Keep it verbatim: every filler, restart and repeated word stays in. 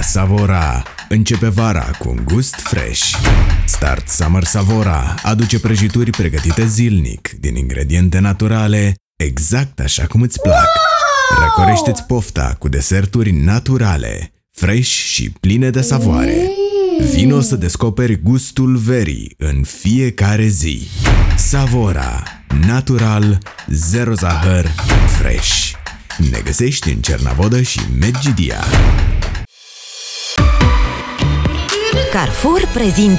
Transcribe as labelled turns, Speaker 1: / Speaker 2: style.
Speaker 1: La Savora începe vara cu un gust fresh. Start Summer Savora aduce prăjituri pregătite zilnic din ingrediente naturale, exact așa cum îți plac. Răcorește-ți pofta cu deserturi naturale, fresh și pline de savoare. Vino să descoperi gustul verii în fiecare zi. Savora, natural, zero zahăr, fresh. Ne găsești în Cernavodă și Medgidia.
Speaker 2: Carrefour prezintă